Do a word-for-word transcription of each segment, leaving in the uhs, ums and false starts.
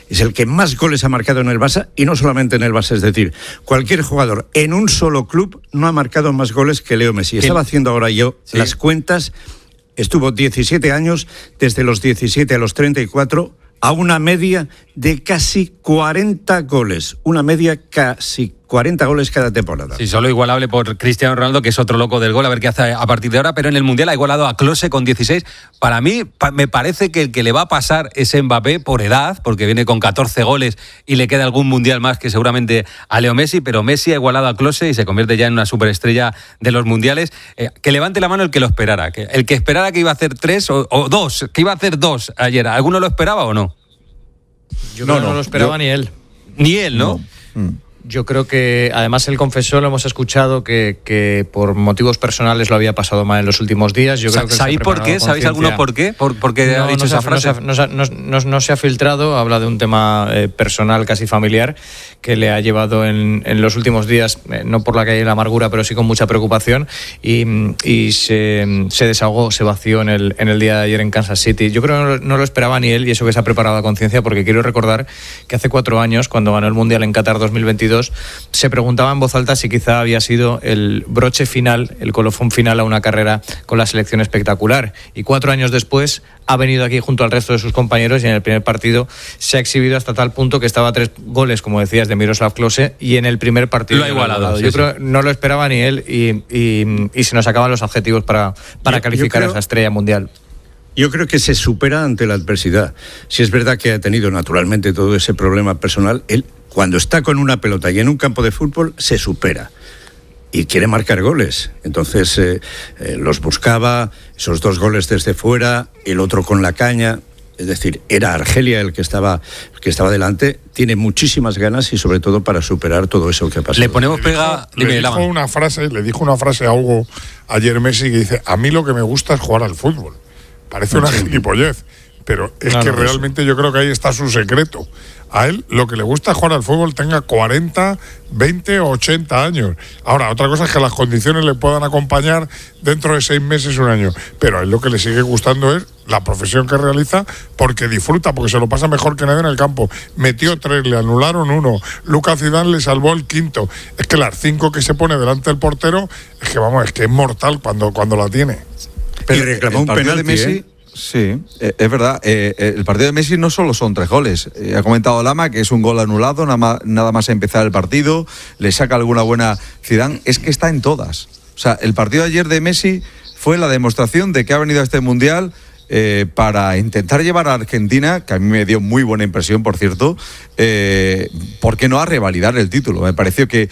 es el que más goles ha marcado en el Barça, y no solamente en el Barça, es decir, cualquier jugador en un solo club no ha marcado más goles que Leo Messi. Estaba haciendo ahora yo sí. las cuentas, estuvo diecisiete años, desde los diecisiete a los treinta y cuatro, a una media de casi cuarenta goles, una media casi cuarenta goles cada temporada. Sí, solo igualable por Cristiano Ronaldo, que es otro loco del gol, a ver qué hace a partir de ahora, pero en el Mundial ha igualado a Klose con dieciséis. Para mí, pa- me parece que el que le va a pasar es Mbappé por edad, porque viene con catorce goles y le queda algún Mundial más que seguramente a Leo Messi, pero Messi ha igualado a Klose y se convierte ya en una superestrella de los Mundiales. Eh, que levante la mano el que lo esperara, que el que esperara que iba a hacer tres o, o dos, que iba a hacer dos ayer. ¿Alguno lo esperaba o no? Yo creo no, que no, no lo esperaba yo, ni él. Ni él, ¿no? no. Mm. Yo creo que, además, él confesó, lo hemos escuchado, que, que por motivos personales lo había pasado mal en los últimos días. Yo creo que ¿Sabéis por qué? ¿Sabéis alguno por qué? ¿Por, por qué no, ha dicho no esa se, frase? No se, no, no, no se ha filtrado, habla de un tema eh, personal, casi familiar, que le ha llevado en, en los últimos días, eh, no por la calle de la amargura, pero sí con mucha preocupación, y, y se, se desahogó, se vació en el, en el día de ayer en Kansas City. Yo creo que no, no lo esperaba ni él, y eso que se ha preparado a conciencia, porque quiero recordar que hace cuatro años, cuando ganó el Mundial en Qatar dos mil veintidós, se preguntaba en voz alta si quizá había sido el broche final, el colofón final a una carrera con la selección espectacular. Y cuatro años después ha venido aquí junto al resto de sus compañeros y en el primer partido se ha exhibido hasta tal punto que estaba a tres goles, como decías, de Miroslav Klose, y en el primer partido lo ha igualado. igualado. Sí, Yo sí. creo no lo esperaba ni él, y, y, y se nos acaban los adjetivos para, para yo, calificar yo creo... a esa estrella mundial. Yo creo que se supera ante la adversidad. Si es verdad que ha tenido naturalmente todo ese problema personal, él, cuando está con una pelota y en un campo de fútbol, se supera y quiere marcar goles. Entonces eh, eh, los buscaba, esos dos goles desde fuera, el otro con la caña. Es decir, era Argelia el que estaba el que estaba delante. Tiene muchísimas ganas y sobre todo para superar todo eso que ha pasado. Le ponemos pega. Le, le dijo una frase, le dijo una frase a Hugo ayer Messi, que dice: a mí lo que me gusta es jugar al fútbol. Parece una gilipollez, pero es no, que no, realmente eso. Yo creo que ahí está su secreto. A él lo que le gusta es jugar al fútbol, tenga cuarenta, veinte o ochenta años. Ahora, otra cosa es que las condiciones le puedan acompañar dentro de seis meses, un año. Pero a él lo que le sigue gustando es la profesión que realiza, porque disfruta, porque se lo pasa mejor que nadie en el campo. Metió tres, le anularon uno. Lucas Zidane le salvó el quinto. Es que las cinco que se pone delante del portero, es que vamos, es que es mortal cuando, cuando la tiene. Pero y reclamó un penalti, de Messi. ¿eh? Sí, eh, es verdad. Eh, el partido de Messi no solo son tres goles. Eh, ha comentado Lama que es un gol anulado, nada más, nada más empezar el partido, le saca alguna buena Zidane. Es que está en todas. O sea, el partido de ayer de Messi fue la demostración de que ha venido a este Mundial eh, para intentar llevar a Argentina, que a mí me dio muy buena impresión, por cierto, eh, ¿por qué no a revalidar el título? Me pareció que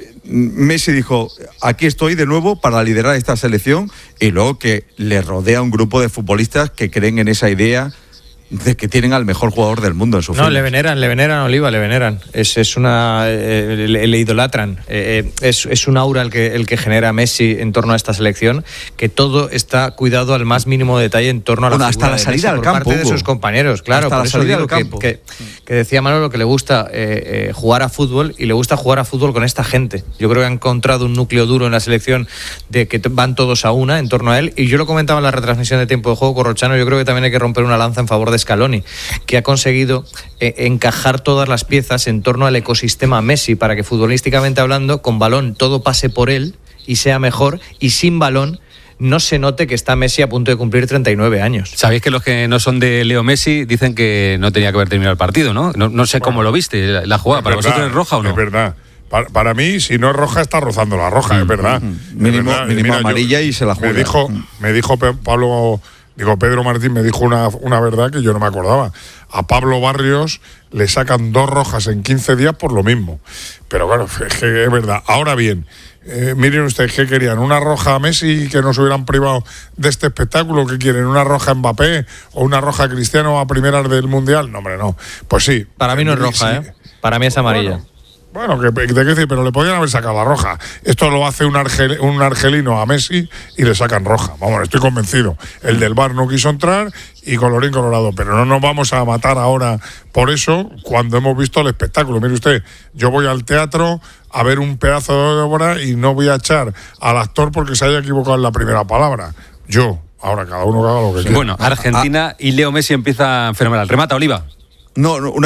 Messi dijo, aquí estoy de nuevo para liderar esta selección, y luego que le rodea un grupo de futbolistas que creen en esa idea de que tienen al mejor jugador del mundo en su No, le veneran, le veneran a Oliva, le veneran. Es, es una, eh, le, le idolatran. Eh, es, es un aura el que, el que genera Messi en torno a esta selección, que todo está cuidado al más mínimo detalle en torno a la bueno, figura hasta la salida de Messi, al por campo, parte Hugo. de sus compañeros, claro. Hasta por la eso salida digo al que, campo. que, que decía Manolo que le gusta eh, eh, jugar a fútbol, y le gusta jugar a fútbol con esta gente. Yo creo que ha encontrado un núcleo duro en la selección de que van todos a una en torno a él, y yo lo comentaba en la retransmisión de Tiempo de Juego, Corrochano. Yo creo que también hay que romper una lanza en favor de Scaloni, que ha conseguido eh, encajar todas las piezas en torno al ecosistema Messi, para que futbolísticamente hablando, con balón todo pase por él y sea mejor, y sin balón no se note que está Messi a punto de cumplir treinta y nueve años. Sabéis que los que no son de Leo Messi dicen que no tenía que haber terminado el partido, ¿no? No, no sé bueno, cómo lo viste, la, la jugada. ¿Para verdad, vosotros es roja o no? Es verdad. Para, para mí, si no es roja, está rozando la roja, mm, es verdad. Mm, mínimo es verdad. mínimo Mira, amarilla yo, y se la juega. Me dijo, me dijo Pablo... Digo, Pedro Martín me dijo una, una verdad que yo no me acordaba. A Pablo Barrios le sacan dos rojas en quince días por lo mismo. Pero claro, es que es verdad. Ahora bien, eh, miren ustedes, ¿qué querían? ¿Una roja a Messi, que nos hubieran privado de este espectáculo? ¿Qué quieren? ¿Una roja a Mbappé o una roja a Cristiano a primeras del Mundial? No, hombre, no. Pues sí. Para mí no es roja, sí. ¿eh? Para mí es amarilla. Bueno. Bueno, que te quiero decir, pero le podrían haber sacado la roja. Esto lo hace un, argel, un argelino a Messi y le sacan roja. Vamos, estoy convencido. El del V A R no quiso entrar y colorín colorado. Pero no nos vamos a matar ahora por eso cuando hemos visto el espectáculo. Mire usted, yo voy al teatro a ver un pedazo de obra y no voy a echar al actor porque se haya equivocado en la primera palabra. Yo. Ahora cada uno que haga lo que quiera. Bueno, Argentina y Leo Messi empieza fenomenal. Remata, Oliva. No, no, una